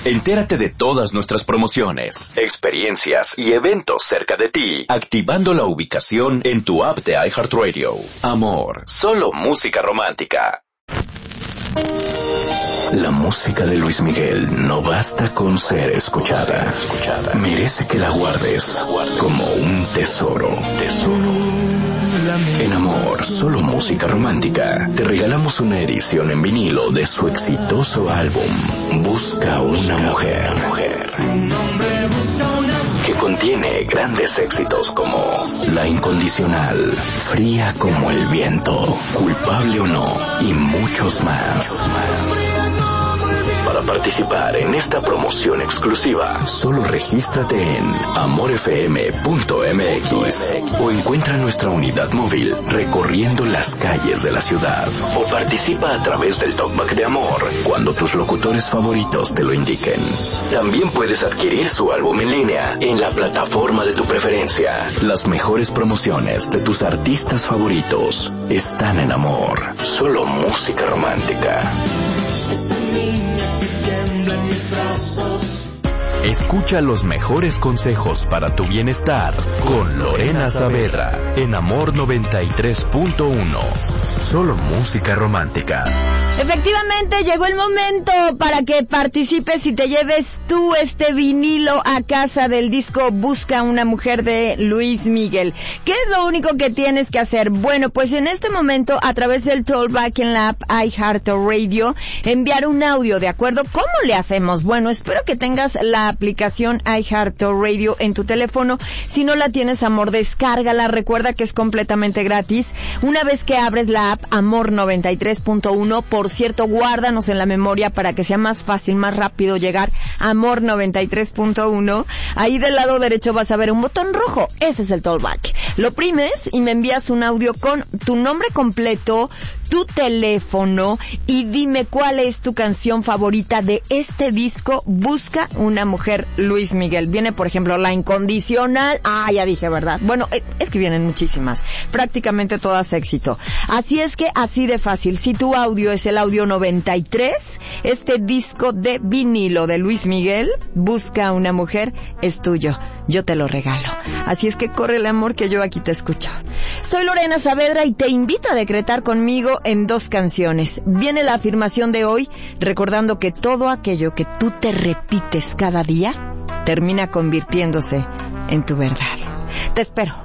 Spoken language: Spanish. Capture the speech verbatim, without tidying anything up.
Entérate de todas nuestras promociones, experiencias y eventos cerca de ti, activando la ubicación en tu app de iHeartRadio. Amor, solo música romántica. La música de Luis Miguel no basta con ser escuchada. Merece que la guardes como un tesoro. En Amor, solo música romántica, te regalamos una edición en vinilo de su exitoso álbum Busca una mujer, que contiene grandes éxitos como La Incondicional, Fría como el viento, Culpable o no y muchos más. Para participar en esta promoción exclusiva, solo regístrate en amor f m punto m x o encuentra nuestra unidad móvil recorriendo las calles de la ciudad, o participa a través del Talkback de Amor cuando tus locutores favoritos te lo indiquen. También puedes adquirir su álbum en línea en la plataforma de tu preferencia. Las mejores promociones de tus artistas favoritos están en Amor, solo música romántica. Escucha los mejores consejos para tu bienestar con Lorena Saavedra en Amor noventa y tres punto uno. Solo música romántica. Efectivamente, llegó el momento para que participes y te lleves tú este vinilo a casa del disco Busca una mujer de Luis Miguel. ¿Qué es lo único que tienes que hacer? Bueno, pues en este momento, a través del Talkback en la app iHeartRadio, enviar un audio, ¿de acuerdo? ¿Cómo le hacemos? Bueno, espero que tengas la aplicación iHeartRadio en tu teléfono. Si no la tienes, amor, descárgala. Recuerda que es completamente gratis. Una vez que abres la app Amor noventa y tres punto uno, por cierto, guárdanos en la memoria para que sea más fácil, más rápido llegar a Amor noventa y tres punto uno. Ahí del lado derecho vas a ver un botón rojo. Ese es el Talkback. Lo oprimes y me envías un audio con tu nombre completo, tu teléfono y dime cuál es tu canción favorita de este disco Busca una mujer Luis Miguel. Viene, por ejemplo, La Incondicional. Ah, ya dije, ¿verdad? Bueno, es que vienen muchísimas. Prácticamente todas éxito. Así es que, así de fácil. Si tu audio es el audio noventa y tres, este disco de vinilo de Luis Miguel, Busca una mujer, es tuyo. Yo te lo regalo. Así es que corre el amor, que yo aquí te escucho. Soy Lorena Saavedra y te invito a decretar conmigo en dos canciones. Viene la afirmación de hoy, recordando que todo aquello que tú te repites cada día termina convirtiéndose en tu verdad. Te espero.